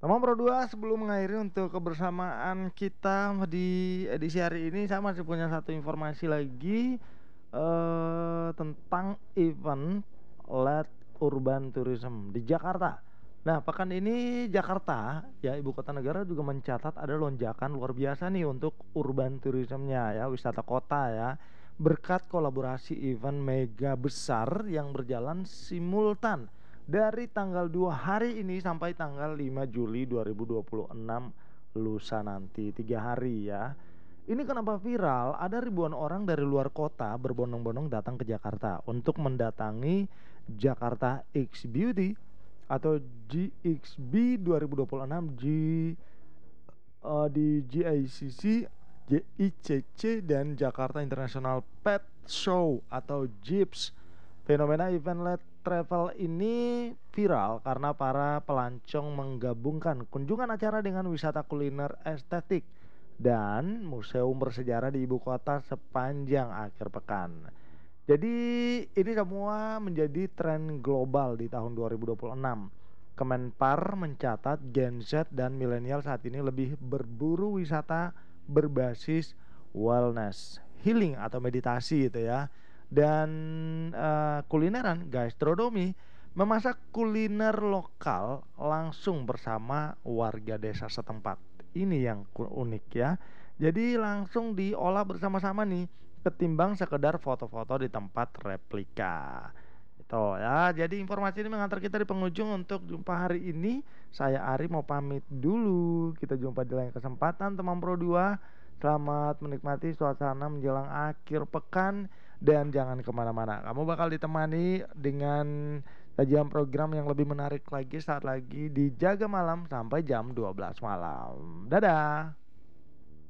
Teman Pro 2, sebelum mengakhiri untuk kebersamaan kita di edisi hari ini, saya masih punya satu informasi lagi tentang event Let Urban Tourism di Jakarta. Nah, pekan ini Jakarta, ya ibu kota negara, juga mencatat ada lonjakan luar biasa nih untuk urban tourismnya, ya wisata kota ya, berkat kolaborasi event mega besar yang berjalan simultan dari tanggal 2 hari ini sampai tanggal 5 Juli 2026 lusa nanti, 3 hari ya. Ini kenapa viral? Ada ribuan orang dari luar kota berbondong-bondong datang ke Jakarta untuk mendatangi Jakarta X Beauty atau GXB 2026 di GICC, JICC dan Jakarta International Pet Show atau JIPS. Fenomena event led travel ini viral karena para pelancong menggabungkan kunjungan acara dengan wisata kuliner estetik dan museum bersejarah di ibu kota sepanjang akhir pekan. Jadi ini semua menjadi tren global di tahun 2026. Kemenpar mencatat Gen Z dan milenial saat ini lebih berburu wisata berbasis wellness, healing atau meditasi gitu ya. Dan kulineran, gastronomi, memasak kuliner lokal langsung bersama warga desa setempat. Ini yang unik ya. Jadi langsung diolah bersama-sama nih, ketimbang sekedar foto-foto di tempat replika. Itu ya. Jadi informasi ini mengantar kita di penghujung untuk jumpa hari ini. Saya Ari mau pamit dulu. Kita jumpa di lain kesempatan teman Pro 2. Selamat menikmati suasana menjelang akhir pekan dan jangan kemana-mana. Kamu bakal ditemani dengan sajian program yang lebih menarik lagi saat lagi di Jaga Malam sampai jam 12 malam. Dadah.